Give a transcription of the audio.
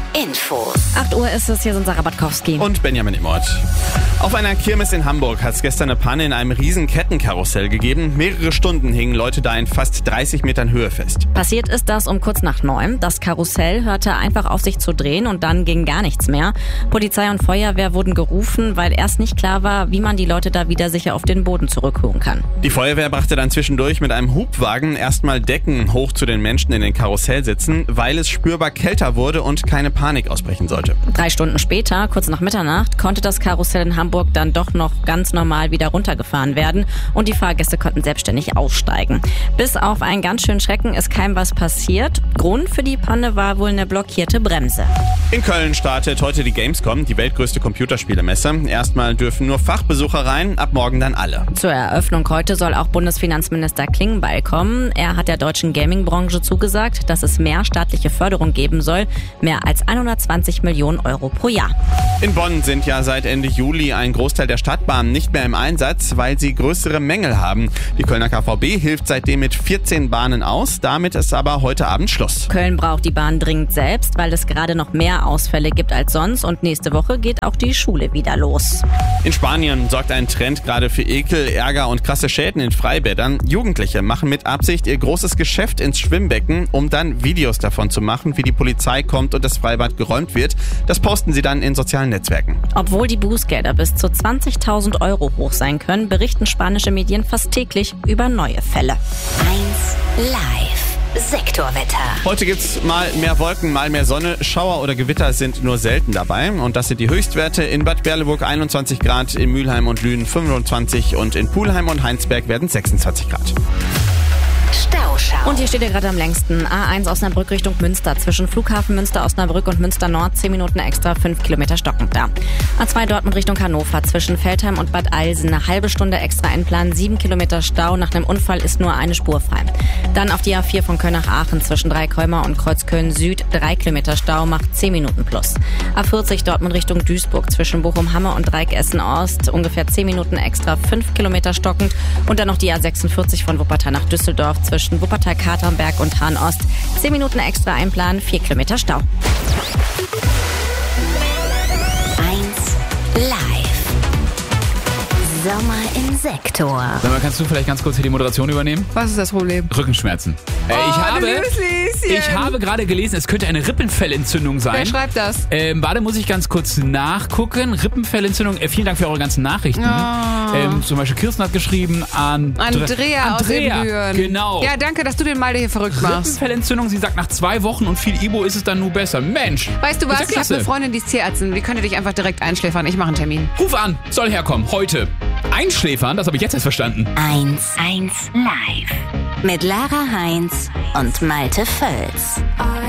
Infos. 8 Uhr ist es, hier sind Sarah Batkowski. Und Benjamin Immort. Auf einer Kirmes in Hamburg hat es gestern eine Panne in einem riesen Kettenkarussell gegeben. Mehrere Stunden hingen Leute da in fast 30 Metern Höhe fest. Passiert ist das um kurz nach 9. Das Karussell hörte einfach auf sich zu drehen und dann ging gar nichts mehr. Polizei und Feuerwehr wurden gerufen, weil erst nicht klar war, wie man die Leute da wieder sicher auf den Boden zurückholen kann. Die Feuerwehr brachte dann zwischendurch mit einem Hubwagen erstmal Decken hoch zu den Menschen in den Karussell sitzen, weil es spürbar kälter wurde und keine Panik ausbrechen sollte. 3 Stunden später, kurz nach Mitternacht, konnte das Karussell in Hamburg dann doch noch ganz normal wieder runtergefahren werden und die Fahrgäste konnten selbstständig aussteigen. Bis auf einen ganz schönen Schrecken ist keinem was passiert. Grund für die Panne war wohl eine blockierte Bremse. In Köln startet heute die Gamescom, die weltgrößte Computerspielemesse. Erstmal dürfen nur Fachbesucher rein, ab morgen dann alle. Zur Eröffnung heute soll auch Bundesfinanzminister Klingbeil kommen. Er hat der deutschen Gaming-Branche zugesagt, dass es mehr staatliche Förderung geben soll, mehr als 120 Millionen Euro pro Jahr. In Bonn sind ja seit Ende Juli ein Großteil der Stadtbahnen nicht mehr im Einsatz, weil sie größere Mängel haben. Die Kölner KVB hilft seitdem mit 14 Bahnen aus, damit ist aber heute Abend Schluss. Köln braucht die Bahn dringend selbst, weil es gerade noch mehr Ausfälle gibt als sonst und nächste Woche geht auch die Schule wieder los. In Spanien sorgt ein Trend gerade für Ekel, Ärger und krasse Schäden in Freibädern. Jugendliche machen mit Absicht ihr großes Geschäft ins Schwimmbecken, um dann Videos davon zu machen, wie die Polizei kommt und das Freibad geräumt wird. Das posten sie dann in sozialen Netzwerken. Obwohl die Bußgelder bis zu 20.000 Euro hoch sein können, berichten spanische Medien fast täglich über neue Fälle. 1 Live. Sektorwetter. Heute gibt's mal mehr Wolken, mal mehr Sonne. Schauer oder Gewitter sind nur selten dabei. Und das sind die Höchstwerte. In Bad Berleburg 21 Grad, in Mülheim und Lünen 25 und in Pulheim und Heinsberg werden 26 Grad. Stauschau. Und hier steht ihr gerade am längsten. A1 Osnabrück Richtung Münster. Zwischen Flughafen Münster Osnabrück und Münster Nord 10 Minuten extra, 5 Kilometer stockend da. A2 Dortmund Richtung Hannover. Zwischen Veltheim und Bad Eilsen eine halbe Stunde extra Einplan, 7 Kilometer Stau. Nach einem Unfall ist nur eine Spur frei. Dann auf die A4 von Köln nach Aachen zwischen Dreikäumer und Kreuzköln Süd 3 Kilometer Stau, macht 10 Minuten plus. A40 Dortmund Richtung Duisburg zwischen Bochum-Hamme und Dreieck-Essen Ost ungefähr 10 Minuten extra, 5 Kilometer stockend. Und dann noch die A46 von Wuppertal nach Düsseldorf zwischen Wuppertal-Katernberg und Hahn-Ost. 10 Minuten extra Einplan, 4 Kilometer Stau. 1 Live. Sommer im Sektor. Sag mal, kannst du vielleicht ganz kurz hier die Moderation übernehmen? Was ist das Problem? Rückenschmerzen. Ich habe gerade gelesen, es könnte eine Rippenfellentzündung sein. Wer schreibt das? Warte, muss ich ganz kurz nachgucken. Rippenfellentzündung, vielen Dank für eure ganzen Nachrichten. Zum Beispiel Kirsten hat geschrieben an Andrea aus Ibüren. Genau. Ja, danke, dass du den mal hier verrückt machst. Rippenfellentzündung, sie sagt, nach 2 Wochen und viel Ibo ist es dann nur besser. Mensch. Weißt du ist ja was? Ich habe klasse. eine Freundin, die ist Tierärztin. Die könnte dich einfach direkt einschläfern. Ich mache einen Termin. Ruf an, soll herkommen, heute. Einschläfern, das habe ich jetzt erst verstanden. 1 Live. Mit Lara Heinz und Malte Völz.